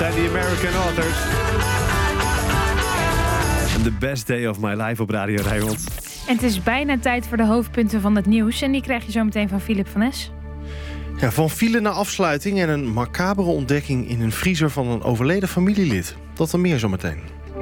zijn die American Authors. The best day of my life op Radio Rijnmond. En het is bijna tijd voor de hoofdpunten van het nieuws. En die krijg je zo meteen van Philip van Es. Ja, van file naar afsluiting en een macabere ontdekking in een vriezer van een overleden familielid. Dat en meer zometeen.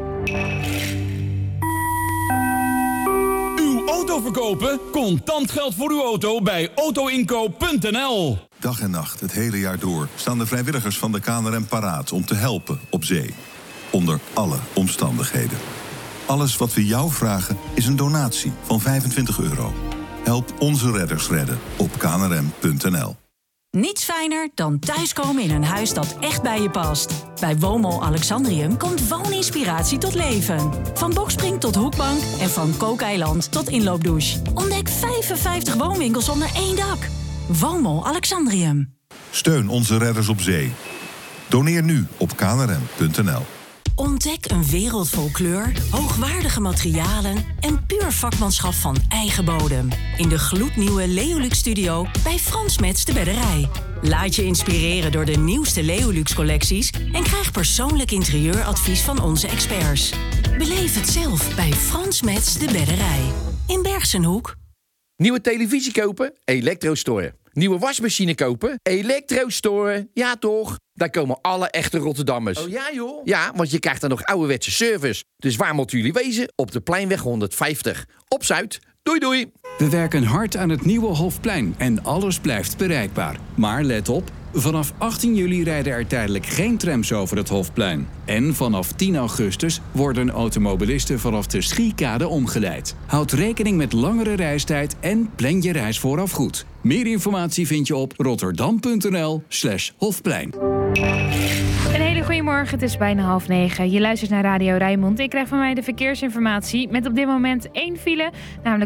Uw auto verkopen? Contant geld voor uw auto bij autoinkoop.nl. Dag en nacht, het hele jaar door, staan de vrijwilligers van de KNRM paraat om te helpen op zee. Onder alle omstandigheden. Alles wat we jou vragen is een donatie van €25. Help onze redders redden op knrm.nl. Niets fijner dan thuiskomen in een huis dat echt bij je past. Bij Woonmol Alexandrium komt wooninspiratie tot leven. Van bokspring tot hoekbank en van kookeiland tot inloopdouche. Ontdek 55 woonwinkels onder één dak. Woonmol Alexandrium. Steun onze redders op zee. Doneer nu op knrm.nl. Ontdek een wereld vol kleur, hoogwaardige materialen en puur vakmanschap van eigen bodem. In de gloednieuwe Leolux Studio bij Frans Metz de Bedderij. Laat je inspireren door de nieuwste Leolux collecties en krijg persoonlijk interieuradvies van onze experts. Beleef het zelf bij Frans Metz de Bedderij. In Bergsenhoek. Nieuwe televisie kopen? Elektrostore. Nieuwe wasmachine kopen? Elektrostore. Ja toch? Daar komen alle echte Rotterdammers. Oh ja joh? Ja, want je krijgt dan nog ouderwetse service. Dus waar moeten jullie wezen? Op de Pleinweg 150. Op Zuid. Doei doei. We werken hard aan het nieuwe Hofplein en alles blijft bereikbaar. Maar let op, vanaf 18 juli rijden er tijdelijk geen trams over het Hofplein. En vanaf 10 augustus worden automobilisten vanaf de Schiekade omgeleid. Houd rekening met langere reistijd en plan je reis vooraf goed. Meer informatie vind je op rotterdam.nl/Hofplein. Een hele goede morgen, het is bijna 8:30. Je luistert naar Radio Rijnmond. Ik krijg van mij de verkeersinformatie met op dit moment 1 file, namelijk